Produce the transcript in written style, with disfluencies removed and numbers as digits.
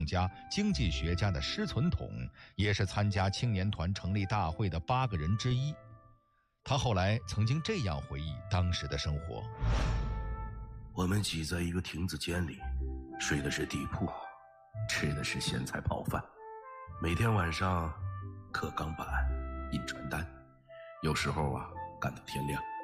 家、经济学家的施存统，也是参加青年团成立大会的8个人之一。他后来曾经这样回忆当时的生活： 我们挤在一个亭子间里，睡的是地铺，吃的是咸菜泡饭，每天晚上刻钢板、印传单，有时候干到天亮。